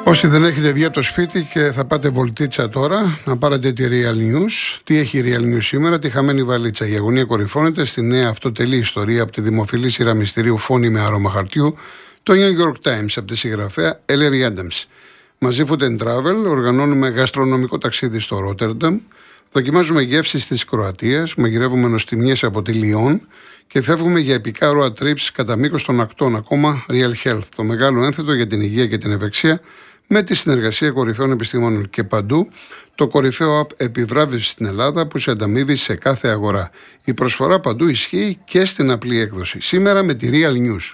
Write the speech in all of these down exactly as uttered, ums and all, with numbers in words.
Όσοι δεν έχετε βγει από το σπίτι και θα πάτε βολτίτσα τώρα, να πάρετε τη Real News. Τι έχει η Real News σήμερα? Τη χαμένη βαλίτσα. Η αγωνία κορυφώνεται στη νέα αυτοτελή ιστορία από τη δημοφιλή σειρά μυστηρίου Φόνοι με άρωμα χαρτιού, το New York Times, από τη συγγραφέα Ellery Adams. Μαζί Food and Travel οργανώνουμε γαστρονομικό ταξίδι στο Ρότερνταμ, δοκιμάζουμε γεύσεις της Κροατίας, μαγειρεύουμε νοστιμιές από τη Λιόν και φεύγουμε για επικά road trips κατά μήκος των ακτών. Ακόμα Real Health, το μεγάλο ένθετο για την υγεία και την ευεξία, με τη συνεργασία κορυφαίων επιστήμονων και παντού, το κορυφαίο app επιβράβευση στην Ελλάδα που σε ανταμείβει σε κάθε αγορά. Η προσφορά παντού ισχύει και στην απλή έκδοση. Σήμερα με τη Real News.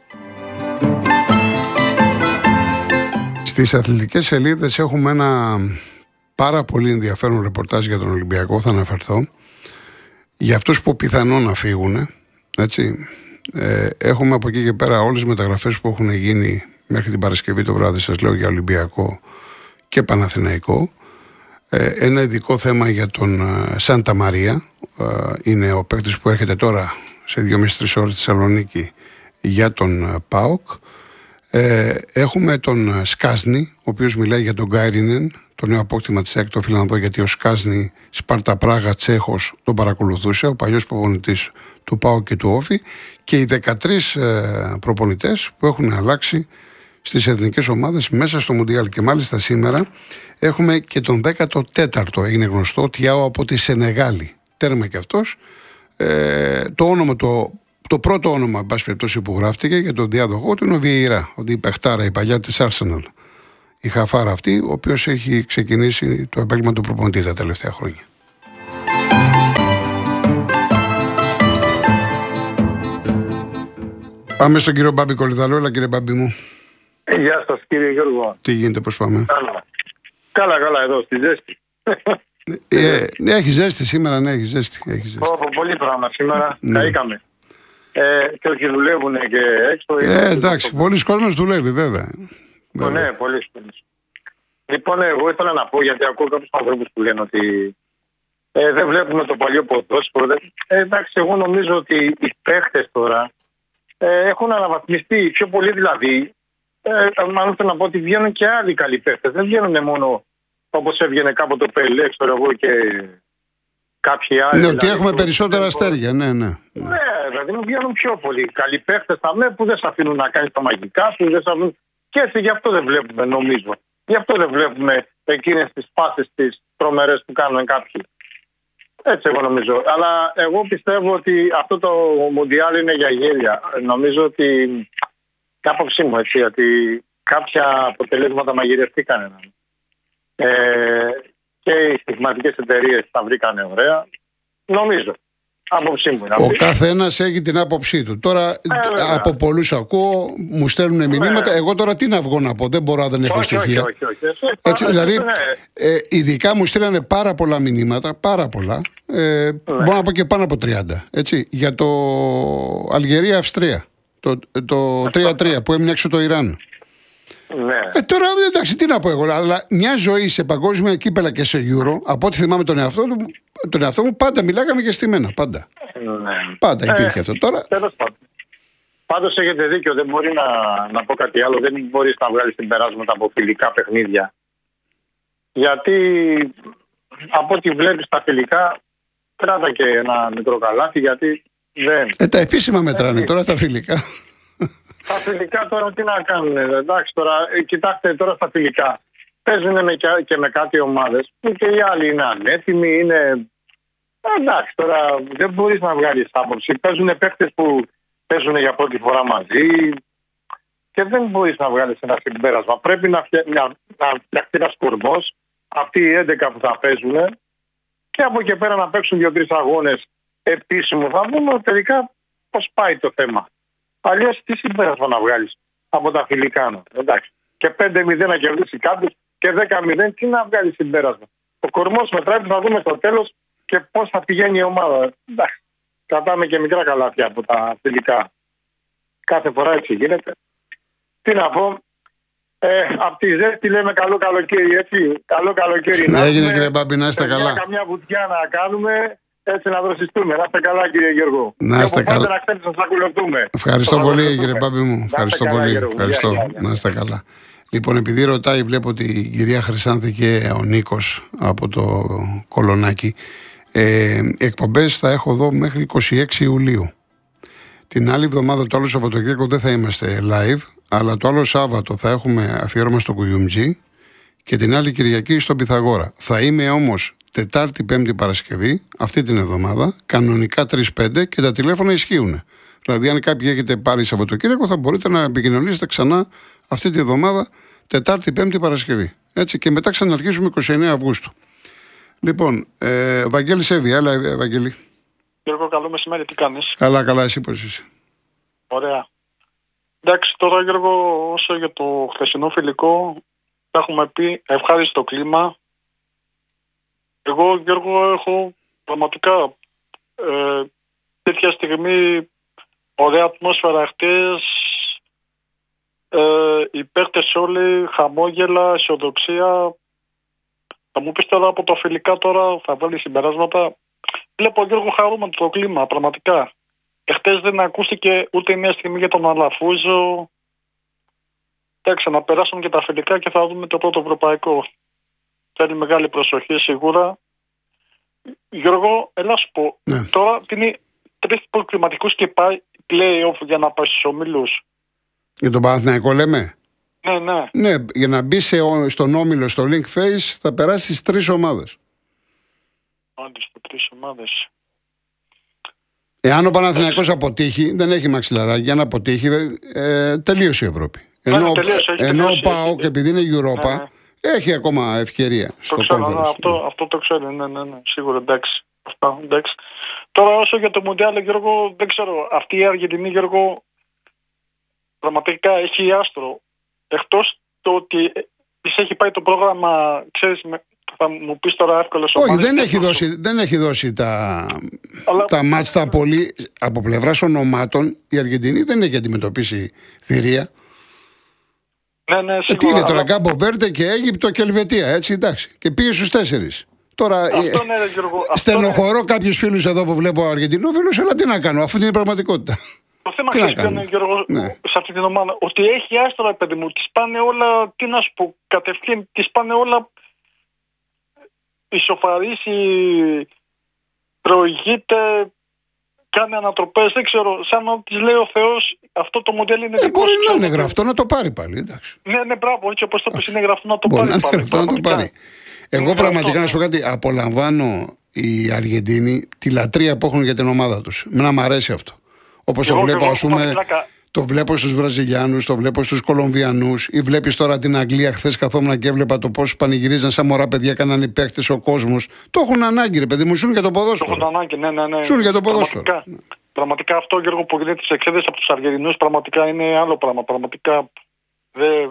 Στις αθλητικές σελίδες έχουμε ένα πάρα πολύ ενδιαφέρον ρεπορτάζ για τον Ολυμπιακό, θα αναφερθώ. Για αυτούς που πιθανόν να φύγουν, έτσι, ε, έχουμε από εκεί και πέρα όλες τις μεταγραφές που έχουν γίνει μέχρι την Παρασκευή το βράδυ, σας λέω, για Ολυμπιακό και Παναθηναϊκό. Ε, ένα ειδικό θέμα για τον ε, Σάντα Μαρία. Ε, είναι ο παίκτης που έρχεται τώρα σε δύο με τρεις ώρες στη Θεσσαλονίκη για τον ε, ΠΑΟΚ. Ε, έχουμε τον Σκάσνη, ο οποίος μιλάει για τον Γκάιρινεν, το νέο απόκτημα της ΕΚ, το Φιλανδό, γιατί ο Σκάσνη, Σπάρτα Πράγα, Τσέχος, τον παρακολουθούσε, ο παλιός προπονητής του ΠΑΟΚ και του Όφη, και οι δεκατρείς ε, προπονητές που έχουν αλλάξει στις εθνικές ομάδες μέσα στο Μουντιάλ. Και μάλιστα σήμερα έχουμε και τον δέκατο τέταρτο, έγινε γνωστό, Τιάο από τη Σενεγάλη. Τέρμα και αυτός. Ε, το όνομα, το, το πρώτο όνομα, εν πάση περιπτώσει, που γράφτηκε για τον διάδοχό του είναι ο Βιεϊρά, ότι η παιχτάρα, η παλιά της Arsenal. Η χαφάρα αυτή, ο οποίος έχει ξεκινήσει το επάγγελμα του προπονητή τα τελευταία χρόνια. Πάμε στον κύριο Μπάμπη Κολυδαλό. Έλα, κύριε Μπάμπη μου. Γεια σας, κύριε Γιώργο. Τι γίνεται, πώς πάμε? Καλά, καλά, καλά, εδώ στη ζέστη. Ε, ναι, έχει ζέστη σήμερα, ναι, έχει ζέστη. Έχει ζέστη. Έχω πολύ πράγμα σήμερα, ναι. Καήκαμε. Ε, και όχι δουλεύουν και έξω. Ε, εντάξει, πολλοί κόσμος δουλεύει, βέβαια. βέβαια. Ναι, πολλοί κόσμος. Λοιπόν, εγώ ήθελα να πω, γιατί ακούω κάποιους ανθρώπους που λένε ότι ε, δεν βλέπουμε το παλιό ποδόσφαιρο. Ε, εντάξει, εγώ νομίζω ότι οι παίχτες τώρα ε, έχουν αναβαθμιστεί πιο πολύ, δηλαδή. Ε, μάλλον θέλω να πω ότι βγαίνουν και άλλοι καλοί παίχτες. Δεν βγαίνουν μόνο όπως έβγαινε κάποτε το Πελέ, ξέρω εγώ, και κάποιοι άλλοι. Ναι, ότι δηλαδή, έχουμε το, περισσότερα το, αστέρια, ναι, ναι. Ναι, δηλαδή βγαίνουν πιο πολλοί καλοί παίχτες τα ΜΕ που δεν σε αφήνουν να κάνεις τα μαγικά σου. Δεν σε αφήνουν... Και έτσι γι' αυτό δεν βλέπουμε, νομίζω. Γι' αυτό δεν βλέπουμε εκείνες τις φάσεις τις τρομερές που κάνουν κάποιοι. Έτσι εγώ νομίζω. Αλλά εγώ πιστεύω ότι αυτό το Μουντιάλ είναι για γέλια. Νομίζω ότι, και άποψή μου έτσι, ότι κάποια αποτελέσματα μαγειρευτήκανε. Ε, και οι στοιχηματικές εταιρείες τα βρήκανε ωραία. Νομίζω. Άποψή μου. Ο καθένας έχει την άποψή του. Τώρα ε, από πολλούς ακούω, μου στέλνουν μηνύματα. Ε, Εγώ τώρα τι να βγω να πω, δεν μπορώ, δεν έχω όχι, στοιχεία. Όχι, όχι, όχι. Έτσι, δηλαδή, ε, ειδικά μου στείλανε πάρα πολλά μηνύματα, πάρα πολλά. Ε, ναι. Μπορώ να πω και πάνω από τριάντα. Έτσι, για το Αλγερία-Αυστρία. Το, το τρία τρία που έμεινε έξω το Ιράν. Ναι. Ε, τώρα εντάξει, τι να πω εγώ, αλλά μια ζωή σε παγκόσμια κύπελα και σε Euro, από ό,τι θυμάμαι τον εαυτό, του, τον εαυτό μου, πάντα μιλάγαμε και στη μένα. Πάντα. Ναι. Πάντα υπήρχε ε, αυτό. Τώρα. Τέλος πάντων. Πάντως έχετε δίκιο, δεν μπορεί να, να πω κάτι άλλο. Δεν μπορείς να βγάλεις συμπεράσματα από φιλικά παιχνίδια. Γιατί από ό,τι βλέπεις τα φιλικά, κράτα και ένα μικρό καλάθι, γιατί δεν. Ε, τα επίσημα μετράνε, ε, τώρα τα φιλικά. Τα φιλικά τώρα τι να κάνουν, εντάξει τώρα, κοιτάξτε τώρα στα φιλικά. Παίζουν με, και με κάτι ομάδες που και οι άλλοι είναι ανέτοιμοι, είναι. Εντάξει τώρα δεν μπορείς να βγάλεις άποψη. Παίζουν παίκτες που παίζουν για πρώτη φορά μαζί και δεν μπορείς να βγάλεις ένα συμπέρασμα. Πρέπει να, φτια... να φτιαχτεί ένας κορμός, αυτοί οι έντεκα που θα παίζουν, και από εκεί πέρα να παίξουν δύο-τρεις αγώνες επίσημου. Θα δούμε τελικά πώς πάει το θέμα. Αλλιώς τι συμπέρασμα να βγάλεις από τα φιλικά. Εντάξει. Και πέντε μηδέν να κερδίσει κάποιος και δέκα μηδέν, τι να βγάλει συμπέρασμα. Ο κορμός μετράει, που θα δούμε στο τέλος και πώς θα πηγαίνει η ομάδα. Εντάξει. Κρατάμε και μικρά καλάθια από τα φιλικά. Κάθε φορά έτσι γίνεται. Τι να πω. Ε, από τη ζέστη λέμε καλό καλοκαίρι, έτσι. Καλό καλοκαίρι. Ναι, έγινε κύριε Μπάμπη, να είστε καλά. Καμιά βουτιά να κάνουμε. Έτσι να δροσιστούμε. Να είστε καλά, κύριε Γιώργο. Να είστε καλά. Να ξέρετε, να σας ακολουθούμε. Ευχαριστώ πολύ, κύριε Μπάμπη μου. Ευχαριστώ πολύ. Ευχαριστώ. Να είστε καλά. Λοιπόν, επειδή ρωτάει, βλέπω ότι η κυρία Χρυσάνθη και ο Νίκος από το Κολονάκι, ε, εκπομπές θα έχω εδώ μέχρι είκοσι έξι Ιουλίου. Την άλλη εβδομάδα, το άλλο Σαββατοκύριακο, δεν θα είμαστε live, αλλά το άλλο Σάββατο θα έχουμε αφιέρωμα στο Κουγιουμτζή και την άλλη Κυριακή στον Πυθαγόρα. Θα είμαι όμως Τετάρτη, Πέμπτη, Παρασκευή, αυτή την εβδομάδα, κανονικά τρεις πέντε και τα τηλέφωνα ισχύουν. Δηλαδή, αν κάποιοι έχετε πάρει Σαββατοκύριακο, θα μπορείτε να επικοινωνήσετε ξανά αυτή τη εβδομάδα, Τετάρτη, Πέμπτη, Παρασκευή. Έτσι, και μετά ξαναρχίσουμε είκοσι εννέα Αυγούστου. Λοιπόν, ε, Βαγγέλη Σέβη, έλα, ε, Βαγγέλη. Γιώργο, καλό μεσημέρι, τι κάνεις? Καλά, καλά, εσύ πώς είσαι? Ωραία. Εντάξει, τώρα Γιώργο, όσο για το χθεσινό φιλικό, τα έχουμε πει, ευχάριστο κλίμα. Εγώ, Γιώργο, έχω πραγματικά ε, τέτοια στιγμή ωραία ατμόσφαιρα χτες, ε, οι παίκτες όλοι, χαμόγελα, αισιοδοξία. Θα μου πεις τώρα από τα φιλικά τώρα, θα βάλει συμπεράσματα. Βλέπω, Γιώργο, χαρούμενο το κλίμα, πραγματικά. Εχθές δεν ακούστηκε ούτε μια στιγμή για τον Αλαφούζο. Εντάξει, να περάσουν και τα φιλικά και θα δούμε το πρώτο ευρωπαϊκό. Θέλει μεγάλη προσοχή σίγουρα. Γιώργο, έλα σου πω. Ναι. Τώρα είναι τρεις προκληματικούς και πάει play-off για να πάει στους ομίλους. Για τον Παναθηναϊκό λέμε. Ναι, ναι. Ναι, για να μπει σε, στον όμιλο, στο Link Face, θα περάσεις τρεις ομάδες. Πάντως από τρεις ομάδες. Εάν ο Παναθηναϊκός αποτύχει, δεν έχει μαξιλαράκι, αν αποτύχει, ε, τελείωσε η Ευρώπη. Ναι, Ενώ, τελείωσε, έχει ενώ τελείωσε, ο ΠΑΟΚ, έχει. επειδή είναι Europa, Ναι, ναι. έχει ακόμα ευκαιρία Το στο ξέρω, ναι, Conference. αυτό, αυτό το ξέρω, ναι, ναι, ναι, σίγουρα, εντάξει. Αυτά, εντάξει. Τώρα όσο για το Μουντιάλ, Γιώργο, δεν ξέρω, αυτή η Αργεντινή, Γιώργο, πραγματικά έχει άστρο. Εκτός το ότι της έχει πάει το πρόγραμμα, ξέρεις, με, θα μου πεις τώρα εύκολο. Όχι, δεν έχει, δώσει, δεν έχει δώσει τα, Αλλά... τα μάτς τα πολύ. Από πλευράς ονομάτων, η Αργεντινή δεν έχει αντιμετωπίσει θηρία. Ναι, ναι, σίγουρα. Τι είναι τώρα, αλλά... Κάμπο Βέρντε και Αίγυπτο και Ελβετία, έτσι, εντάξει. Και πήγε στους τέσσερις. Τώρα, αυτό ναι, ρε, Γιώργο, στενοχωρώ ναι. κάποιους φίλους εδώ που βλέπω Αργεντινόφιλους, αλλά τι να κάνω, αφού είναι η πραγματικότητα. Το θέμα τι να ξέρεις ποιο είναι, Γιώργο, ναι. σε αυτή την ομάδα, ότι έχει άστρα, παιδί μου, τις πάνε όλα, τι να σου πω, κατευθείαν, τις πάνε όλα ισοφαρίσει, προηγείται, κάνει ανατροπές, δεν ξέρω, σαν να της λέει ο Θεός, αυτό το μοντέλο είναι ε, δικό μπορεί σου. να είναι γραφτό να το πάρει πάλι, εντάξει. Ναι, ναι, μπράβο, έτσι όπως το πες, είναι γραφτό να το Μπορεί πάρει να είναι πάλι. γραφτό να το πάρει. Εγώ Είναι πραγματικά γραφτό, να σου πω κάτι, απολαμβάνω οι Αργεντίνοι τη λατρεία που έχουν για την ομάδα τους. Μένα μου αρέσει αυτό. Όπως το Εγώ, βλέπω, εγώ, ας πούμε, πλάκα. το βλέπω στους Βραζιλιάνους, το βλέπω στους Κολομβιανούς, ή βλέπεις τώρα την Αγγλία. Χθες καθόμουν και έβλεπα το πώς πανηγυρίζαν σαν μωρά παιδιά, έκαναν οι παίκτες, ο κόσμος. Το έχουν ανάγκη, ρε παιδί μου, ζουν για το ποδόσφαιρο. Το έχουν ανάγκη, ναι, ναι, ναι. Ζουν για το ποδόσφαιρο. Πραγματικά, πραγματικά αυτό, Γιώργο, που γίνεται τις εξέδες από τους Αργεντινούς, πραγματικά είναι άλλο πράγμα. Πραγματικά δεν.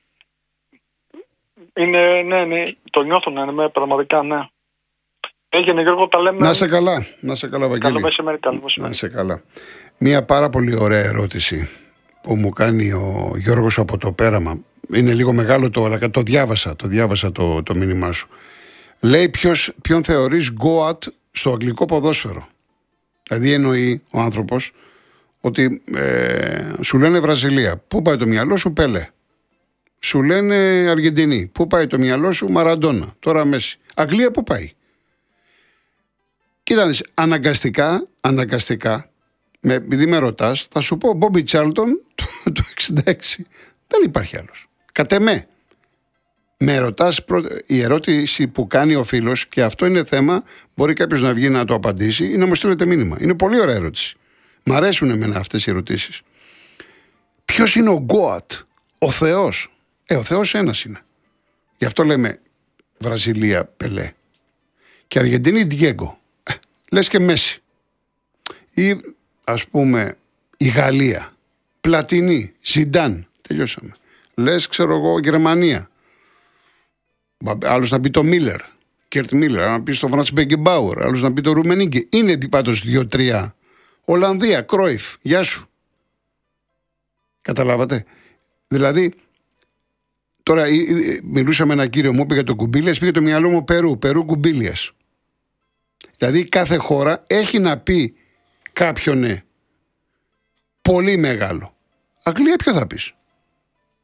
Είναι, ναι, ναι, το νιώθουν, ναι, πραγματικά, ναι. Έγινε, Γιώργο, τα λέμε. Να σε καλά, να σε καλά, Βαγγέλη. Καλό μεσημέρι, καλό μεσημέρι. Να σε καλά. Μία πάρα πολύ ωραία ερώτηση που μου κάνει ο Γιώργος από το Πέραμα. Είναι λίγο μεγάλο το, αλλά το διάβασα, το διάβασα το, το μήνυμά σου. Λέει ποιος, ποιον θεωρείς γκόατ στο αγγλικό ποδόσφαιρο. Δηλαδή εννοεί ο άνθρωπος ότι ε, σου λένε Βραζιλία. Πού πάει το μυαλό σου? Πέλε. Σου λένε Αργεντινή. Πού πάει το μυαλό σου? Μαραντόνα. Τώρα Μέση. Αγγλία πού πάει? Κοίτα, αναγκαστικά, αναγκαστικά, με, επειδή με ρωτάς, θα σου πω Μπόμπι Τσάρλτον το εξήντα έξι. Δεν υπάρχει άλλος. Κατ' εμέ. Με ρωτάς, η ερώτηση που κάνει ο φίλος, και αυτό είναι θέμα, μπορεί κάποιος να βγει να το απαντήσει ή να μου στείλετε μήνυμα. Είναι πολύ ωραία ερώτηση. Μ' αρέσουν εμένα αυτές οι ερωτήσεις. Ποιος είναι ο γκόατ? Ο Θεός. Ε, ο Θεός ένας είναι. Γι' αυτό λέμε Βραζιλία, Πελέ. Και Αργεντινή, Διέγκο. Ε, λες και Μέση. Ή ας πούμε η Γαλλία, Πλατινί, Ζιντάν. Τελειώσαμε. Λες, ξέρω εγώ, Γερμανία. Άλλος να πει το Μίλλερ, Κέρτ Μίλλερ, να πει το Φραντς Μπέκεμπάουερ, άλλος να πει το Ρουμενίγκε. Είναι πάντως δύο-τρία. Ολλανδία, Κρόιφ, γεια σου. Καταλάβατε. Δηλαδή, τώρα μιλούσα με έναν κύριο μου, πήγε το Κουμπίλιας, πήγε το μυαλό μου Περού, Περού Κουμπίλιας. Δηλαδή κάθε χώρα έχει να πει κάποιον ναι, πολύ μεγάλο. Αγγλία ποιο θα πεις?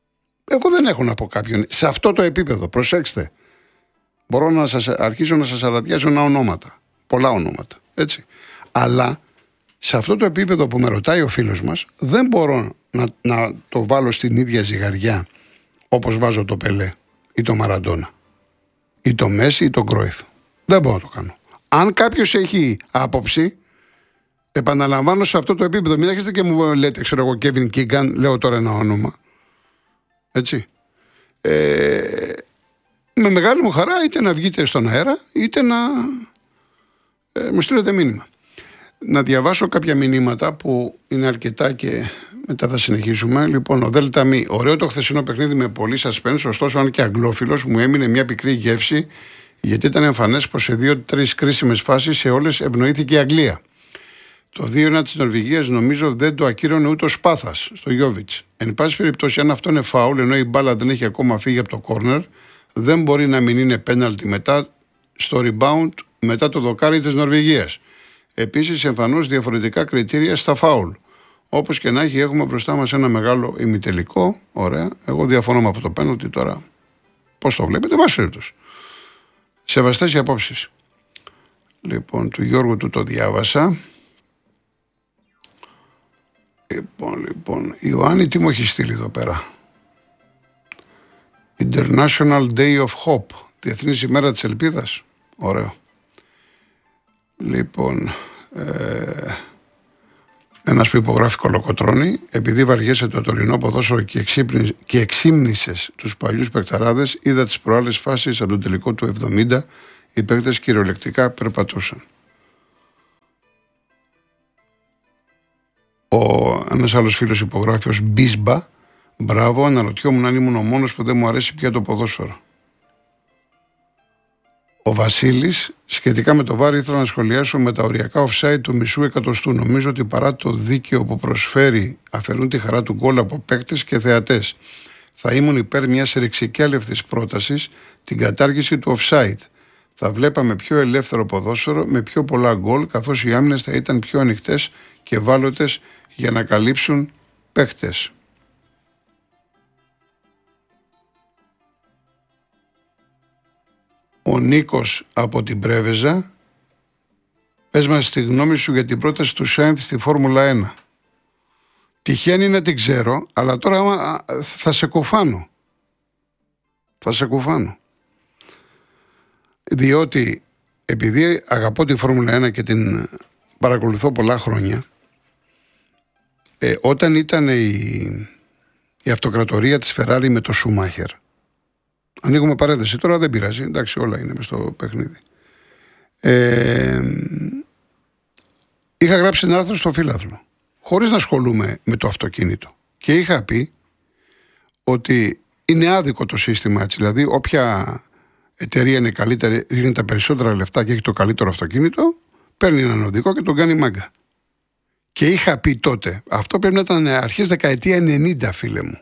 Εγώ δεν έχω να πω κάποιον. Σε αυτό το επίπεδο, προσέξτε. Μπορώ να σας αρχίσω να σας αραδιάζω ένα ονόματα. Πολλά ονόματα. Έτσι. Αλλά σε αυτό το επίπεδο που με ρωτάει ο φίλος μας, δεν μπορώ να, να το βάλω στην ίδια ζυγαριά όπως βάζω το Πελέ ή το Μαραντόνα ή το Μέση ή το Κρόιφ. Δεν μπορώ να το κάνω. Αν κάποιος έχει άποψη, επαναλαμβάνω σε αυτό το επίπεδο, μην έχετε και μου λέτε, ξέρω εγώ, Κέβιν Κίγκαν, λέω τώρα ένα όνομα. Έτσι. Ε, με μεγάλη μου χαρά είτε να βγείτε στον αέρα, είτε να ε, μου στείλετε μήνυμα. Να διαβάσω κάποια μηνύματα που είναι αρκετά και μετά θα συνεχίσουμε. Λοιπόν, ο Δέλτα Μη. Ωραίο το χθεσινό παιχνίδι με πολύ suspense, ωστόσο, αν και αγγλόφιλος, μου έμεινε μια πικρή γεύση, γιατί ήταν εμφανές πως σε δύο-τρεις κρίσιμες φάσεις σε όλες ευνοήθηκε η Αγγλία. Το δύο ένα της Νορβηγίας νομίζω δεν το ακύρωνε ούτε ο Σπάθας στο Γιόβιτς. Εν πάση περιπτώσει, αν αυτό είναι φάουλ, ενώ η μπάλα δεν έχει ακόμα φύγει από το κόρνερ, δεν μπορεί να μην είναι πέναλτι μετά στο rebound μετά το δοκάρι της Νορβηγίας. Επίσης, εμφανώς διαφορετικά κριτήρια στα φάουλ. Όπως και να έχει, έχουμε μπροστά μας ένα μεγάλο ημιτελικό. Ωραία. Εγώ διαφωνώ με αυτό το πέναλτι τώρα. Πώς το βλέπετε, μας περιπτώσει. Σεβαστές οι απόψεις. Λοιπόν, του Γιώργου του το διάβασα. Λοιπόν, λοιπόν, η Ιωάννη τι μου έχει στείλει εδώ πέρα. International Day of Hope. Διεθνής ημέρα της ελπίδας. Ωραίο. Λοιπόν, ε, ένας που υπογράφει Κολοκοτρώνη, επειδή βαριέσαι το τωρινό ποδόσφαιρο και, και εξύμνησες τους παλιούς παικταράδες, είδα τις προάλλες φάσεις από τον τελικό του εβδομήντα, οι παίκτες κυριολεκτικά περπατούσαν. Ο, ένας άλλος φίλος υπογράφει ως Μπίσμπα, μπράβο, αναρωτιόμουν αν ήμουν ο μόνος που δεν μου αρέσει πια το ποδόσφαιρο. Ο Βασίλης, σχετικά με το βάρ, ήθελα να σχολιάσω με τα οριακά offside του μισού εκατοστού. Νομίζω ότι παρά το δίκαιο που προσφέρει, αφαιρούν τη χαρά του γκολ από παίκτες και θεατές. Θα ήμουν υπέρ μιας ρεξικέλευτης πρότασης, την κατάργηση του offside. Θα βλέπαμε πιο ελεύθερο ποδόσφαιρο με πιο πολλά γκολ, καθώς οι άμυνες θα ήταν πιο ανοιχτές και ευάλωτες για να καλύψουν παίκτες. Ο Νίκος από την Πρέβεζα, πες μας τη γνώμη σου για την πρόταση του Σάινθ στη Φόρμουλα ένα. Τυχαίνει να την ξέρω, αλλά τώρα θα σε κουφάνω. Θα σε κουφάνω. Διότι επειδή αγαπώ τη Φόρμουλα ένα και την παρακολουθώ πολλά χρόνια, ε, όταν ήταν η, η αυτοκρατορία της Φεράρι με το Σούμαχερ, ανοίγουμε παρένθεση, τώρα δεν πειράζει, εντάξει, όλα είναι μες στο παιχνίδι. Ε, είχα γράψει ένα άρθρο στο Φύλαθλο, χωρίς να ασχολούμαι με το αυτοκίνητο. Και είχα πει ότι είναι άδικο το σύστημα έτσι, δηλαδή όποια εταιρεία είναι καλύτερη, είναι τα περισσότερα λεφτά και έχει το καλύτερο αυτοκίνητο, παίρνει έναν οδηγό και τον κάνει μάγκα. Και είχα πει τότε, αυτό πρέπει να ήταν αρχές δεκαετία ενενήντα, φίλε μου.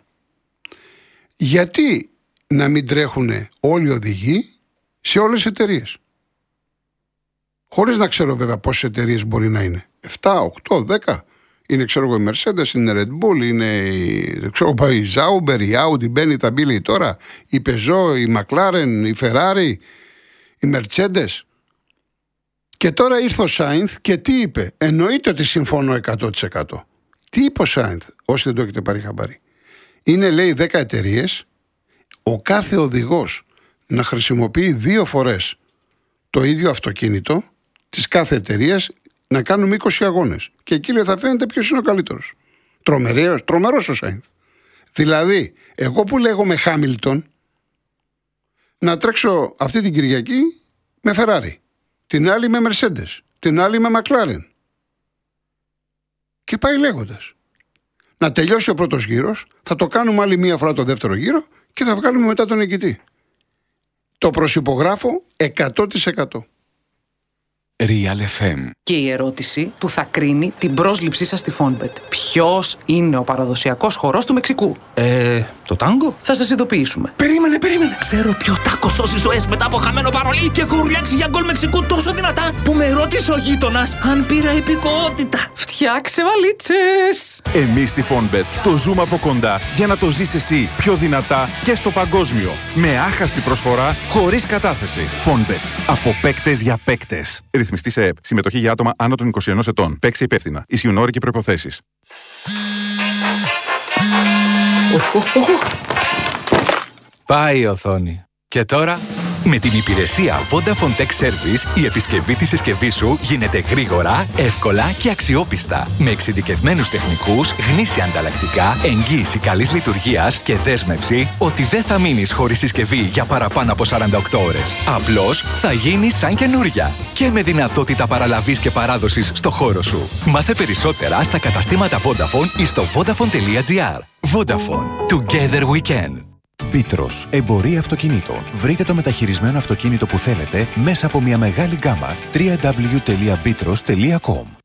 Γιατί να μην τρέχουν όλοι οι οδηγοί σε όλες τις εταιρείες. Χωρίς να ξέρω βέβαια πόσες εταιρείες μπορεί να είναι. επτά, οκτώ, δέκα. Είναι ξέρω εγώ η Mercedes, είναι Red Bull, είναι η, ξέρω, η Zauber, η Audi, μπαίνει, θα μπει τώρα, η Peugeot, η McLaren, η Ferrari, η Mercedes. Και τώρα ήρθε ο Σάινθ και τι είπε? Εννοείται ότι συμφωνώ εκατό τοις εκατό. Τι είπε ο Σάινθ, όσοι δεν το έχετε πάρει χαμπάρι? Είναι, λέει, δέκα εταιρείες, ο κάθε οδηγός να χρησιμοποιεί δύο φορές το ίδιο αυτοκίνητο της κάθε εταιρείας, να κάνουμε είκοσι αγώνες. Και εκεί, λέει, θα φαίνεται ποιος είναι ο καλύτερος. Τρομερός, τρομερός ο Σάινθ. Δηλαδή, εγώ που λέγομαι Χάμιλτον, να τρέξω αυτή την Κυριακή με Ferrari, την άλλη με Mercedes, την άλλη με McLaren. Και πάει λέγοντας. Να τελειώσει ο πρώτος γύρος, θα το κάνουμε άλλη μία φορά το δεύτερο γύρο και θα βγάλουμε μετά τον νικητή. Το προσυπογράφω εκατό τοις εκατό. Real εφ εμ. Και η ερώτηση που θα κρίνει την πρόσληψή σας στη Φόνμπετ. Ποιος είναι ο παραδοσιακός χορός του Μεξικού? Ε, το τάγκο? Θα σας ειδοποιήσουμε. Περίμενε, περίμενε. Ξέρω ποιο τάκο σώζει ζωές μετά από χαμένο παρολί και έχω ουρλιάξει για γκολ Μεξικού τόσο δυνατά που με ρώτησε ο γείτονας αν πήρα υπηκοότητα. Φτιάξε βαλίτσες! Εμείς στη Φόνμπετ το ζούμε από κοντά για να το ζεις εσύ πιο δυνατά και στο παγκόσμιο. Με άχαστη προσφορά, χωρίς κατάθεση. Φόνμπετ. Από παίκτες για παίκτες. Ρυθμιστή σε ΕΕΠ. Συμμετοχή για άτομα άνω των είκοσι ενός ετών. Παίξε υπεύθυνα. Ισχύουν όροι και προϋποθέσεις. Πάει η οθόνη. Και τώρα... Με την υπηρεσία Vodafone Tech Service, η επισκευή της συσκευής σου γίνεται γρήγορα, εύκολα και αξιόπιστα. Με εξειδικευμένους τεχνικούς, γνήσια ανταλλακτικά, εγγύηση καλής λειτουργίας και δέσμευση ότι δεν θα μείνεις χωρίς συσκευή για παραπάνω από σαράντα οκτώ ώρες. Απλώς θα γίνει σαν καινούρια. Και με δυνατότητα παραλαβής και παράδοσης στο χώρο σου. Μάθε περισσότερα στα καταστήματα Vodafone ή στο vodafone τελεία gr. Vodafone. Together we can. Πίτρος, εμπορία αυτοκινήτων. Βρείτε το μεταχειρισμένο αυτοκίνητο που θέλετε μέσα από μια μεγάλη γκάμα. double-u double-u double-u τελεία πίτρος τελεία κομ.